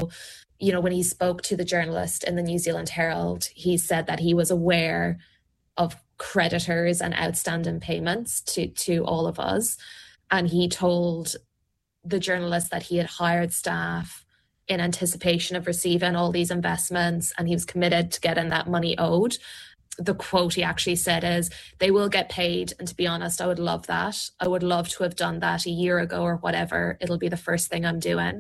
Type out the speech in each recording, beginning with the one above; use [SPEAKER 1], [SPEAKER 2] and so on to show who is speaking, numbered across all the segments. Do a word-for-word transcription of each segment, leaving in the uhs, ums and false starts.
[SPEAKER 1] So, you know, when he spoke to the journalist in the New Zealand Herald, he said that he was aware of creditors and outstanding payments to, to all of us. And he told the journalist that he had hired staff in anticipation of receiving all these investments, and he was committed to getting that money owed. The quote he actually said is, "They will get paid." And to be honest, I would love that. I would love to have done that a year ago or whatever. It'll be the first thing I'm doing.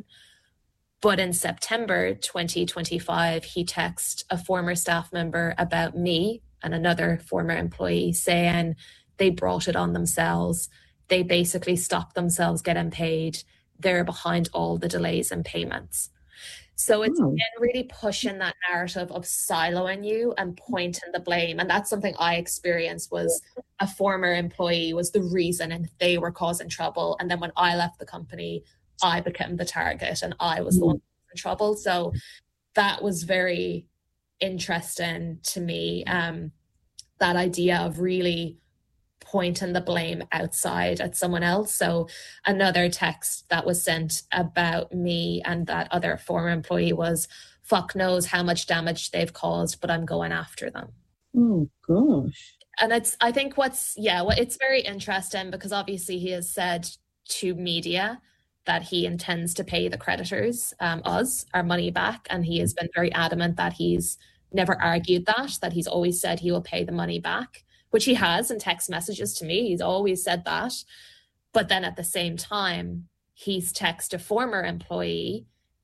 [SPEAKER 1] But in September twenty twenty-five, he texted a former staff member about me and another former employee saying they brought it on themselves. They basically stopped themselves getting paid. They're behind all the delays in payments. So it's
[SPEAKER 2] Oh.
[SPEAKER 1] been really pushing that narrative of siloing you and pointing the blame. And that's something I experienced, was a former employee was the reason and they were causing trouble. And then when I left the company, I became the target and I was the one in trouble. So that was very interesting to me, um, that idea of really pointing the blame outside at someone else. So another text that was sent about me and that other former employee was, "Fuck knows how much damage they've caused, but I'm going after them."
[SPEAKER 2] Oh, gosh.
[SPEAKER 1] And it's, I think what's, yeah, well, it's very interesting because obviously he has said to media that he intends to pay the creditors, um, us, our money back. And he has been very adamant that he's never argued that, that he's always said he will pay the money back, which he has in text messages to me. He's always said that. But then at the same time, he's texted a former employee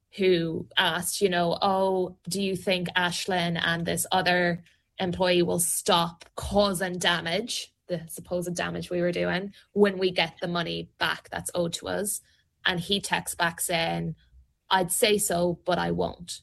[SPEAKER 1] who asked, you know, "Oh, do you think Aislinn and this other employee will stop causing damage, the supposed damage we were doing, when we get the money back that's owed to us?" And he texts back saying, "I'd say so, but I won't."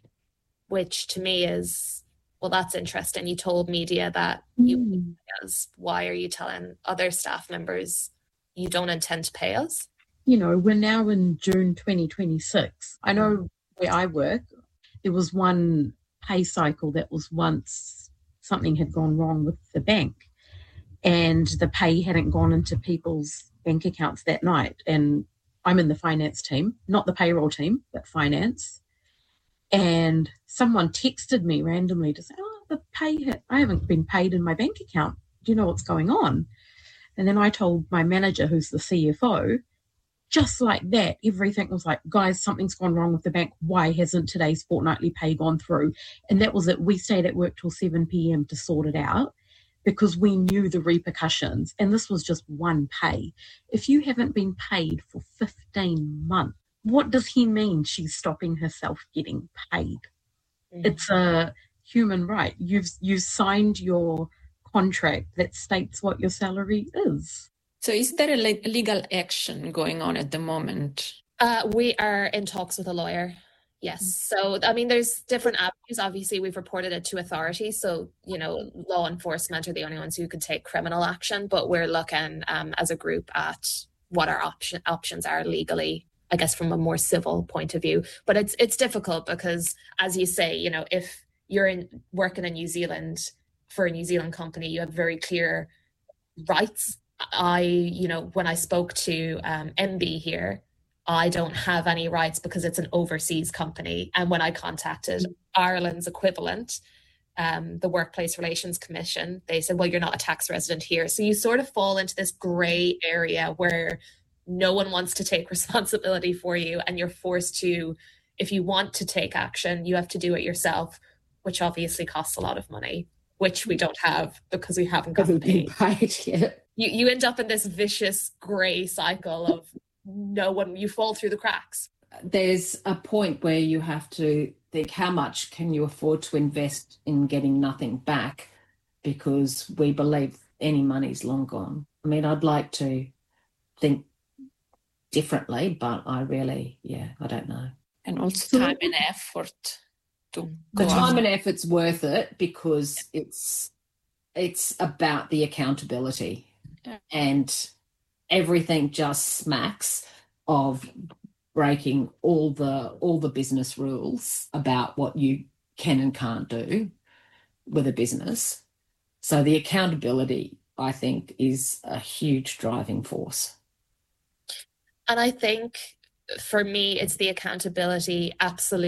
[SPEAKER 1] Which to me is, well, that's interesting. You told media that you
[SPEAKER 2] Mm.
[SPEAKER 1] would pay us. Why are you telling other staff members you don't intend to pay us?
[SPEAKER 2] You know, we're now in June twenty twenty-six. I know where I work, there was one pay cycle that was once something had gone wrong with the bank and the pay hadn't gone into people's bank accounts that night. And I'm in the finance team, not the payroll team, but finance. And someone texted me randomly to say, "Oh, the pay, hit. I haven't been paid in my bank account. Do you know what's going on?" And then I told my manager, who's the C F O, just like that, everything was like, "Guys, something's gone wrong with the bank. Why hasn't today's fortnightly pay gone through?" And that was it. We stayed at work till seven p.m. to sort it out because we knew the repercussions. And this was just one pay. If you haven't been paid for fifteen months, what does he mean she's stopping herself getting paid? Mm-hmm. It's a human right. You've you've signed your contract that states what your salary is.
[SPEAKER 3] So is there a le- legal action going on at the moment?
[SPEAKER 1] Uh, we are in talks with a lawyer. Yes. So, I mean, there's different avenues. Obviously, we've reported it to authorities. So, you know, law enforcement are the only ones who could take criminal action. But we're looking um, as a group at what our option, options are legally, I guess, from a more civil point of view. But it's it's difficult because, as you say, you know, if you're in working in New Zealand for a New Zealand company, you have very clear rights. I, you know, when I spoke to um, M B here, I don't have any rights because it's an overseas company. And when I contacted Ireland's equivalent, um, the Workplace Relations Commission, they said, "Well, you're not a tax resident here." So you sort of fall into this grey area where no one wants to take responsibility for you, and you're forced to, if you want to take action, you have to do it yourself, which obviously costs a lot of money, which we don't have because we haven't got
[SPEAKER 4] Haven't
[SPEAKER 1] paid.
[SPEAKER 4] been paid yet.
[SPEAKER 1] You you end up in this vicious grey cycle of no one, you fall through the cracks.
[SPEAKER 4] There's a point where you have to think, how much can you afford to invest in getting nothing back? Because we believe any money's long gone. I mean, I'd like to think differently, but I really, yeah, I don't know.
[SPEAKER 3] And also time and effort to
[SPEAKER 4] The
[SPEAKER 3] go
[SPEAKER 4] time
[SPEAKER 3] after.
[SPEAKER 4] and effort's worth it because it's it's about the accountability.
[SPEAKER 3] Yeah.
[SPEAKER 4] And everything just smacks of breaking all the all the business rules about what you can and can't do with a business. So the accountability, I think, is a huge driving force.
[SPEAKER 1] And I think for me, it's the accountability absolutely